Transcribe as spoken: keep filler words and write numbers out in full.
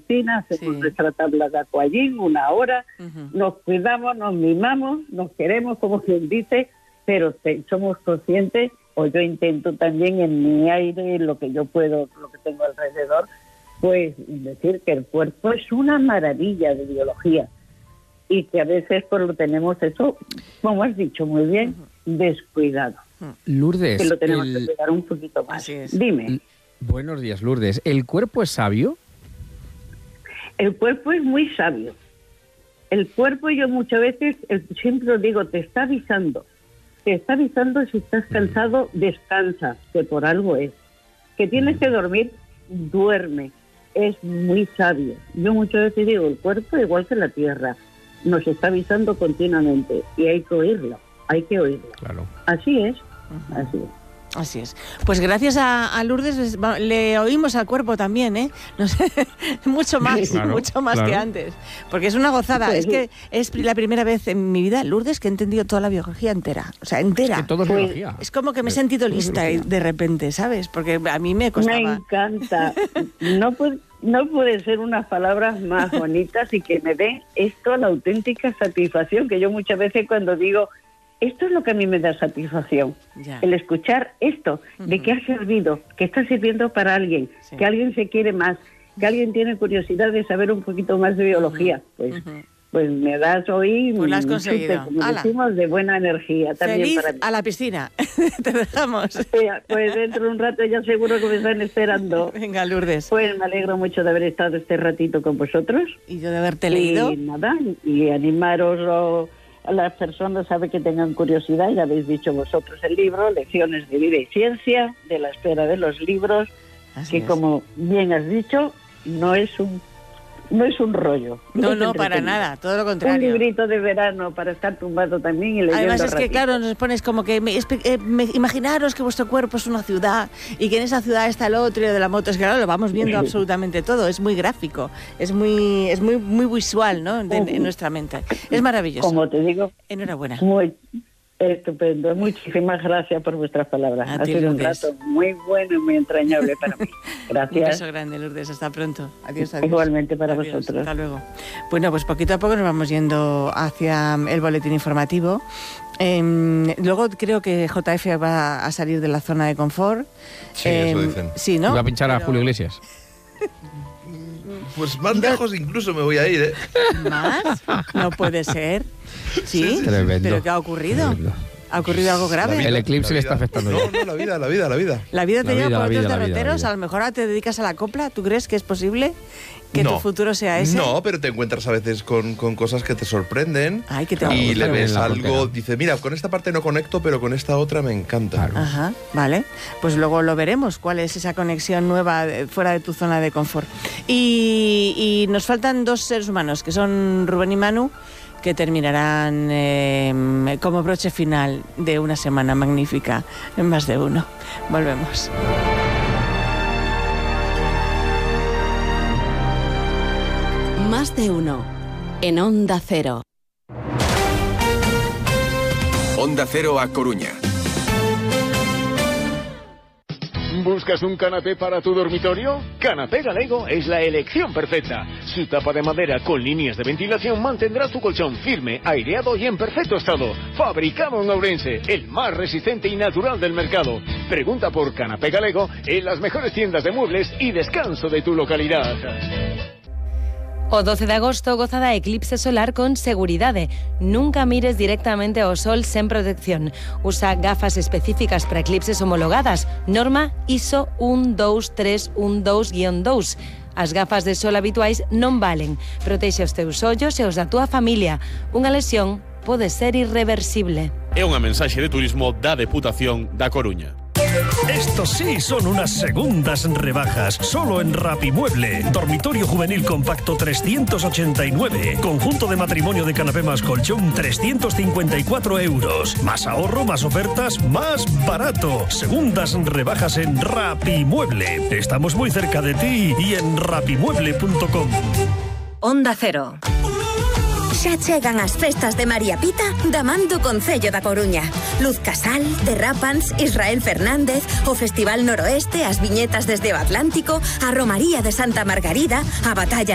piscina, hacemos Sí. nuestra tabla de aquagym, una hora, Uh-huh. nos cuidamos, nos mimamos, nos queremos, como quien dice, pero te, somos conscientes, o yo intento también en mi aire, lo que yo puedo, lo que tengo alrededor, pues decir que el cuerpo es una maravilla de biología y que a veces pues lo tenemos eso, como has dicho muy bien, descuidado. Lourdes, Que lo tenemos el- que cuidar un poquito más. Así es. Dime. buenos días, Lourdes. ¿El cuerpo es sabio? El cuerpo es muy sabio. El cuerpo, yo muchas veces, el- siempre digo, te está avisando. Te está avisando si estás cansado, descansa, que por algo es. Que tienes que dormir, duerme. Es muy sabio. Yo muchas veces digo, el cuerpo, igual que la tierra, nos está avisando continuamente y hay que oírlo, hay que oírlo. Claro. Así es, Uh-huh. así es. Así es. Pues gracias a, a Lourdes les va- le oímos al cuerpo también, ¿eh? No sé, mucho más, Claro, mucho más claro. que antes. Porque es una gozada. Pues Es sí. que es la primera vez en mi vida, Lourdes, que he entendido toda la biología entera. O sea, entera. Que todo es Pues, biología. Es como que me he sentido lista y de repente, ¿sabes? Porque a mí me Me costaba. encanta. No puede, no puede ser unas palabras más bonitas y que me den esto la auténtica satisfacción, que yo muchas veces cuando digo, esto es lo que a mí me da satisfacción, Ya. el escuchar esto, de que ha servido, que está sirviendo para alguien, Sí. que alguien se quiere más, que alguien tiene curiosidad de saber un poquito más de biología. Pues, Ujú. pues me das hoy, Pues lo has mm, conseguido. súper, como Hala. decimos, de buena energía también Feliz para mí. a la piscina. Te dejamos. Sí, pues dentro de un rato ya seguro que me están esperando. Venga, Lourdes. Pues me alegro mucho de haber estado este ratito con vosotros. Y yo de haberte leído. Y nada, y animaros o, a las personas a ver que tengan curiosidad. Ya habéis dicho vosotros el libro, Lecciones de Vida y Ciencia, de la espera de los libros, Así que es. como bien has dicho, no es un no es un rollo. No, es no, para entretenido. nada, todo lo Un contrario. librito de verano para estar tumbado también y leyendo Además es que, ratito. claro, nos pones como que me- espe- eh, me- imaginaros que vuestro cuerpo es una ciudad y que en esa ciudad está el otro y lo de la moto. Es que, claro, lo vamos viendo absolutamente todo. Es muy gráfico, es muy es muy muy visual, ¿no? De- en nuestra mente. Es maravilloso. Como te digo, Enhorabuena. muy estupendo. Muchísimas gracias por vuestras palabras. A Ha ti, sido un Lourdes. rato muy bueno y muy entrañable para mí. Un Gracias. beso grande, Lourdes. Hasta pronto. Adiós, adiós. Igualmente para Adiós, vosotros. Hasta luego. Bueno, pues poquito a poco nos vamos yendo hacia el boletín informativo. Em, luego creo que J F va a salir de la zona de confort. Sí, eso dicen. Sí, ¿no? Va a pinchar a Pero- Julio Iglesias. Pues más lejos incluso me voy a ir, ¿eh? ¿Más? No puede ser. ¿Sí? Tremendo. ¿Pero qué ha ocurrido? Tremendo. ¿Ha ocurrido algo grave? El eclipse La le vida. está afectando No, ya. no, la vida, la vida, la vida. ¿La vida te La lleva vida, por la otros vida, la vida, la derroteros? vida. A lo mejor ahora te dedicas a la copla. ¿Tú crees que es posible que No. tu futuro sea ese? No, pero te encuentras a veces con, con cosas que te sorprenden. Ay, que te Claro, y buscar le ves en la algo, frontera. dice, mira, con esta parte no conecto, pero con esta otra me encanta. Claro. Ajá, vale. Pues luego lo veremos, cuál es esa conexión nueva de- fuera de tu zona de confort. Y, y nos faltan dos seres humanos, que son Rubén y Manu, que terminarán eh, como broche final de una semana magnífica en Más de Uno. Volvemos. Más de uno. En Onda Cero. Onda Cero A Coruña. ¿Buscas un canapé para tu dormitorio? Canapé Galego es la elección perfecta. Su tapa de madera con líneas de ventilación mantendrá tu colchón firme, aireado y en perfecto estado. Fabricado en Ourense, el más resistente y natural del mercado. Pregunta por Canapé Galego en las mejores tiendas de muebles y descanso de tu localidad. O doce de agosto goza da eclipse solar con seguridade. Nunca mires directamente ao sol sen protección. Usa gafas específicas para eclipses homologadas. Norma I S O un dos tres un dos guión dos. As gafas de sol habituais non valen. Protexe os teus ollos e os da túa familia. Unha lesión pode ser irreversible. É unha mensaxe de turismo da Deputación da Coruña. Estos sí son unas segundas rebajas, solo en Rapimueble. Dormitorio juvenil compacto trescientos ochenta y nueve. Conjunto de matrimonio de canapé más colchón trescientos cincuenta y cuatro euros. Más ahorro, más ofertas, más barato. Segundas rebajas en Rapimueble. Estamos muy cerca de ti y en rapimueble punto com. Onda Cero. Xa chegan as festas de María Pita da man do Concello da Coruña. Luz Casal, Derrapans, Israel Fernández, o Festival Noroeste, as viñetas desde o Atlántico, a Romaría de Santa Margarida, a Batalla